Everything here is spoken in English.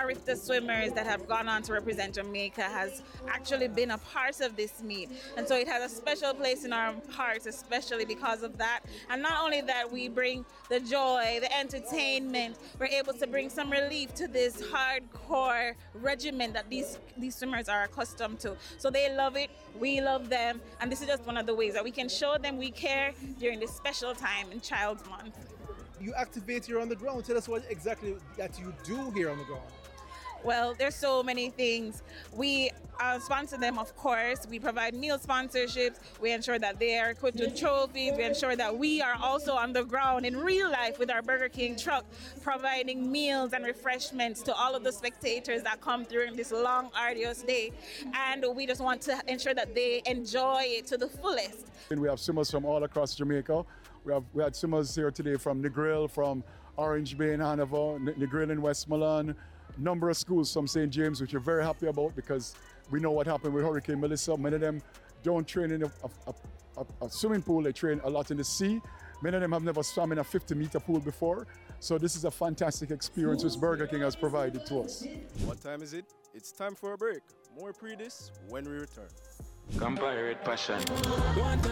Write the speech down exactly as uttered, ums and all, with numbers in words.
Arifta swimmers that have gone on to represent Jamaica has actually been a part of this meet. And so it has a special place in our hearts, especially because of that. And not only that, we bring the joy, the entertainment. We're able to bring some relief to this hardcore regimen that these, these swimmers are accustomed to. So they love it, we love them, and this is just one of the ways that we can show them we care during this special time in Child's Month. You activate here on the ground. Tell us what exactly that you do here on the ground. Well, there's so many things. We uh, sponsor them, of course. We provide meal sponsorships. We ensure that they are equipped with trophies. We ensure that we are also on the ground in real life with our Burger King truck, providing meals and refreshments to all of the spectators that come during this long, arduous day. And we just want to ensure that they enjoy it to the fullest. And we have swimmers from all across Jamaica. We have we had swimmers here today from Negril, from Orange Bay in Hanover, Negril in Westmoreland, number of schools from Saint James, which we're very happy about because we know what happened with Hurricane Melissa. Many of them don't train in a, a, a, a swimming pool, they train a lot in the sea. Many of them have never swum in a fifty meter pool before. So this is a fantastic experience which Burger King has provided to us. What time is it? It's time for a break. More pre this when we return. Compare passion.